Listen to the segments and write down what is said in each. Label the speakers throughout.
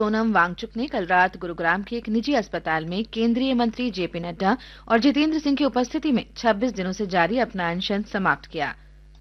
Speaker 1: सोनम वांगचुक ने कल रात गुरुग्राम के एक निजी अस्पताल में केंद्रीय मंत्री जेपी नड्डा और जितेंद्र सिंह की उपस्थिति में 26 दिनों से जारी अपना अनशन समाप्त किया।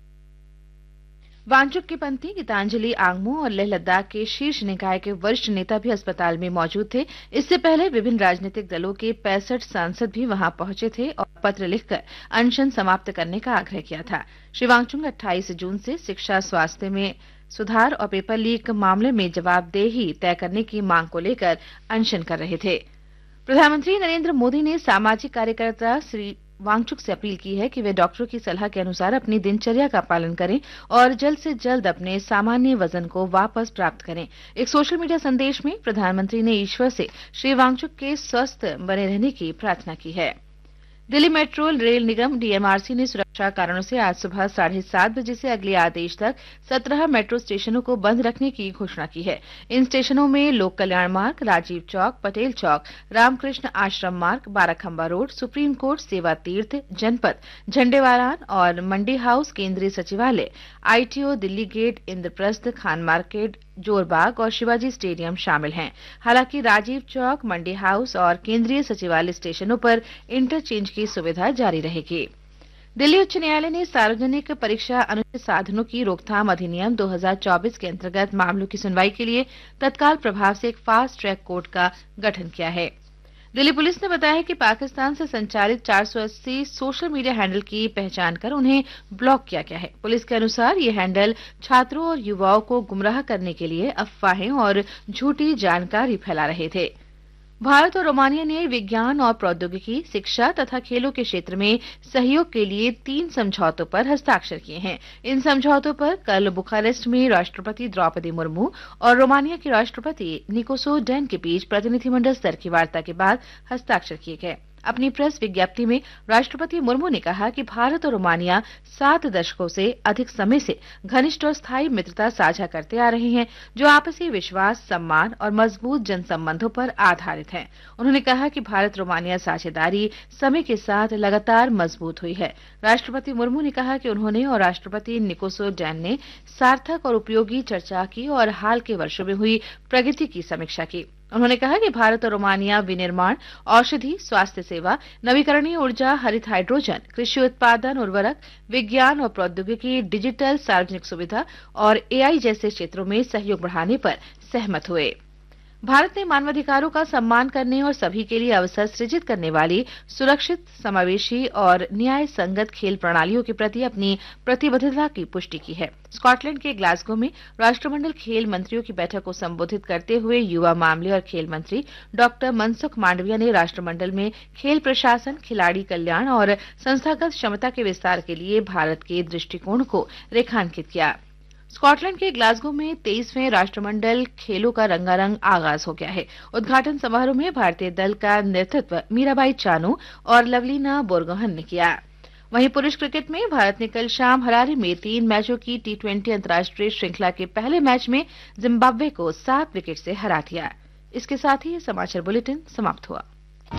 Speaker 1: वांगचुक की पत्नी गीतांजलि आंगमो और लेह लद्दाख के शीर्ष निकाय के वरिष्ठ नेता भी अस्पताल में मौजूद थे। इससे पहले विभिन्न राजनीतिक दलों के 65 सांसद भी वहां पहुंचे थे और पत्र लिखकर अनशन समाप्त करने का आग्रह किया था। श्री वांगचुक 28 जून से शिक्षा, स्वास्थ्य में सुधार और पेपर लीक मामले में जवाबदेही तय करने की मांग को लेकर अनशन कर रहे थे। प्रधानमंत्री नरेंद्र मोदी ने सामाजिक कार्यकर्ता श्री वांगचुक से अपील की है कि वे डॉक्टरों की सलाह के अनुसार अपनी दिनचर्या का पालन करें और जल्द से जल्द अपने सामान्य वजन को वापस प्राप्त करें। एक सोशल मीडिया संदेश में प्रधानमंत्री ने ईश्वर से श्री वांगचुक के स्वस्थ बने रहने की प्रार्थना की है। दिल्ली मेट्रो रेल निगम डीएमआरसी ने सुरक्षा कारणों से आज सुबह 7:30 बजे से अगले आदेश तक 17 मेट्रो स्टेशनों को बंद रखने की घोषणा की है। इन स्टेशनों में लोक कल्याण मार्ग, राजीव चौक, पटेल चौक, रामकृष्ण आश्रम मार्ग, बाराखंबा रोड, सुप्रीम कोर्ट, सेवा तीर्थ, जनपथ, झंडेवालान और मंडी हाउस, केंद्रीय सचिवालय, ITO, Delhi gate, Indraprastha, Khan market, Jorbagh और शिवाजी स्टेडियम शामिल हैं। हालांकि राजीव चौक, मंडी हाउस और केंद्रीय सचिवालय स्टेशनों पर इंटरचेंज की सुविधा जारी रहेगी। दिल्ली उच्च न्यायालय ने सार्वजनिक परीक्षा अनुचित साधनों की रोकथाम अधिनियम 2024 के अंतर्गत मामलों की सुनवाई के लिए तत्काल प्रभाव से एक फास्ट ट्रैक कोर्ट का गठन किया है। दिल्ली पुलिस ने बताया है कि पाकिस्तान से संचालित 480 सोशल मीडिया हैंडल की पहचान कर उन्हें ब्लॉक किया गया है। पुलिस के अनुसार ये हैंडल छात्रों और युवाओं को गुमराह करने के लिए अफवाहें और झूठी जानकारी फैला रहे थे। भारत और रोमानिया ने विज्ञान और प्रौद्योगिकी, शिक्षा तथा खेलों के क्षेत्र में सहयोग के लिए 3 समझौतों पर हस्ताक्षर किए हैं। इन समझौतों पर कल बुखारेस्ट में राष्ट्रपति द्रौपदी मुर्मू और रोमानिया के राष्ट्रपति निकोसो डैन के बीच प्रतिनिधिमंडल स्तर की वार्ता के बाद हस्ताक्षर किए गए। अपनी प्रेस विज्ञप्ति में राष्ट्रपति मुर्मू ने कहा कि भारत और रोमानिया 7 दशकों से अधिक समय से घनिष्ठ और स्थायी मित्रता साझा करते आ रहे हैं, जो आपसी विश्वास, सम्मान और मजबूत जनसंबंधों पर आधारित है। उन्होंने कहा कि भारत रोमानिया साझेदारी समय के साथ लगातार मजबूत हुई है। राष्ट्रपति मुर्मू ने कहा कि उन्होंने और राष्ट्रपति निकोसो डैन ने सार्थक और उपयोगी चर्चा की और हाल के वर्षों में हुई प्रगति की समीक्षा की। उन्होंने कहा कि भारत और रोमानिया विनिर्माण, औषधि, स्वास्थ्य सेवा, नवीकरणीय ऊर्जा, हरित हाइड्रोजन, कृषि उत्पादन, उर्वरक, विज्ञान और प्रौद्योगिकी, डिजिटल, सार्वजनिक सुविधा और एआई जैसे क्षेत्रों में सहयोग बढ़ाने पर सहमत हुए। भारत ने मानवाधिकारों का सम्मान करने और सभी के लिए अवसर सृजित करने वाली सुरक्षित, समावेशी और न्याय संगत खेल प्रणालियों के प्रति अपनी प्रतिबद्धता की पुष्टि की है। स्कॉटलैंड के ग्लासगो में राष्ट्रमंडल खेल मंत्रियों की बैठक को संबोधित करते हुए युवा मामले और खेल मंत्री डॉक्टर मनसुख मांडविया ने राष्ट्रमंडल में खेल प्रशासन, खिलाड़ी कल्याण और संस्थागत क्षमता के विस्तार के लिए भारत के दृष्टिकोण को रेखांकित किया। स्कॉटलैंड के ग्लासगो में 23वें राष्ट्रमंडल खेलों का रंगारंग आगाज हो गया है। उद्घाटन समारोह में भारतीय दल का नेतृत्व मीराबाई चानू और लवलीना बोरगोहन ने किया। वहीं पुरुष क्रिकेट में भारत ने कल शाम हरारे में 3 मैचों की T20 अंतर्राष्ट्रीय श्रृंखला के पहले मैच में जिम्बाब्वे को 7 विकेट से हरा दिया। इसके साथ ही ये समाचार बुलेटिन समाप्त हुआ।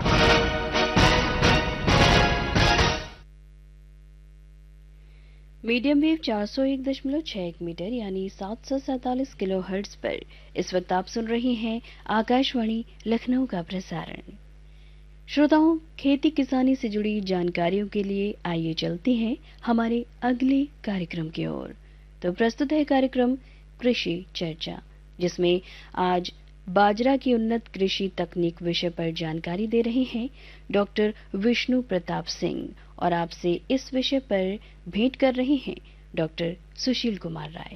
Speaker 2: मीडियम वेव 401.61 मीटर यानी 747 किलो हर्ट्ज पर इस वक्त आप सुन रहे हैं आकाशवाणी लखनऊ का प्रसारण। श्रोताओं, खेती किसानी से जुड़ी जानकारियों के लिए आइए चलते हैं हमारे अगले कार्यक्रम की ओर। तो प्रस्तुत है कार्यक्रम कृषि चर्चा, जिसमें आज बाजरा की उन्नत कृषि तकनीक विषय पर जानकारी दे रहे हैं डॉक्टर विष्णु प्रताप सिंह, और आपसे इस विषय पर भेंट कर रहे हैं डॉक्टर सुशील कुमार राय।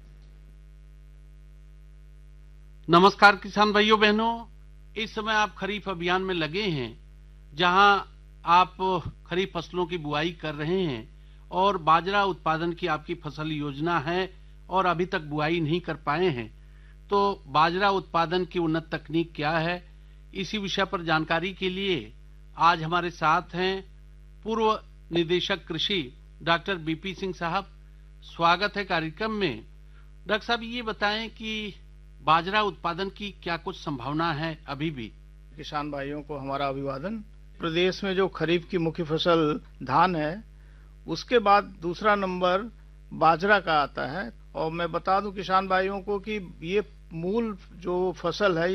Speaker 3: नमस्कार किसान भाइयों बहनों, इस समय आप खरीफ अभियान में लगे हैं, जहां आप खरीफ फसलों की बुआई कर रहे हैं और बाजरा उत्पादन की आपकी फसल योजना है और अभी तक बुआई नहीं कर पाए हैं। तो बाजरा उत्पादन की उन्नत तकनीक क्या है, इसी विषय पर जानकारी के लिए आज हमारे साथ हैं पूर्व निदेशक कृषि डॉक्टर बीपी सिंह साहब। स्वागत है कार्यक्रम में। डॉक्टर साहब, ये बताएं कि बाजरा उत्पादन की क्या कुछ संभावना है अभी भी?
Speaker 4: किसान भाइयों को हमारा अभिवादन। प्रदेश में जो खरीफ की मुख्य फसल धान है, उसके बाद दूसरा नंबर बाजरा का आता है। और मैं बता दूं किसान भाइयों को कि ये मूल जो फसल है